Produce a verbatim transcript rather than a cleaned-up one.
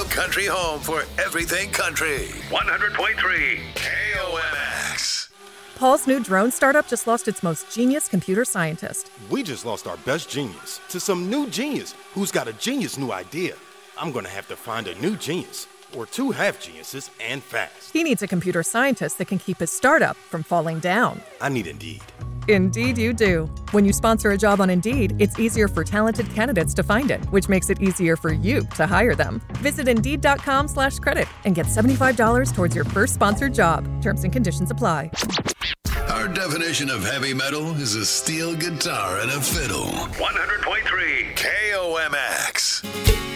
country home for everything country. one hundred point three K O M X. Paul's new drone startup just lost its most genius computer scientist. We just lost our best genius to some new genius who's got a genius new idea. I'm going to have to find a new genius, or two half geniuses, and fast. He needs a computer scientist that can keep his startup from falling down. I need Indeed. Indeed you do. When you sponsor a job on Indeed, it's easier for talented candidates to find it, which makes it easier for you to hire them. Visit Indeed.com slash credit and get seventy-five dollars towards your first sponsored job. Terms and conditions apply. Our definition of heavy metal is a steel guitar and a fiddle. one hundred point three K O M X.